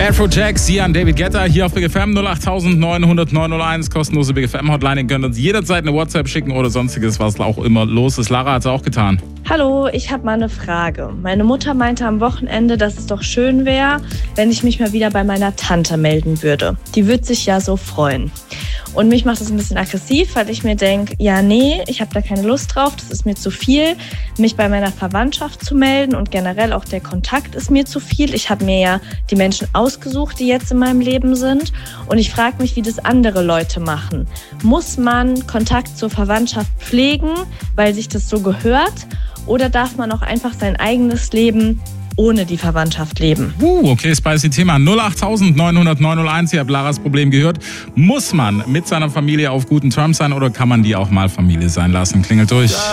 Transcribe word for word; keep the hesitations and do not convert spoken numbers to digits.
Afrojack, Sian, David Guetta, hier auf Big F M null acht neun null null neun null eins, kostenlose Big F M-Hotline. Ihr könnt uns jederzeit eine WhatsApp schicken oder sonstiges, was auch immer los ist. Lara hat es auch getan. Hallo, ich habe mal eine Frage. Meine Mutter meinte am Wochenende, dass es doch schön wäre, wenn ich mich mal wieder bei meiner Tante melden würde. Die würde sich ja so freuen. Und mich macht das ein bisschen aggressiv, weil ich mir denke, ja nee, ich habe da keine Lust drauf, das ist mir zu viel, mich bei meiner Verwandtschaft zu melden und generell auch der Kontakt ist mir zu viel. Ich habe mir ja die Menschen ausgesucht, die jetzt in meinem Leben sind und ich frage mich, wie das andere Leute machen. Muss man Kontakt zur Verwandtschaft pflegen, weil sich das so gehört, oder darf man auch einfach sein eigenes Leben ohne die Verwandtschaft leben? Uh, okay, spicy Thema. null acht neun null null neun null eins, ihr habt Laras Problem gehört. Muss man mit seiner Familie auf guten Terms sein oder kann man die auch mal Familie sein lassen? Klingelt durch.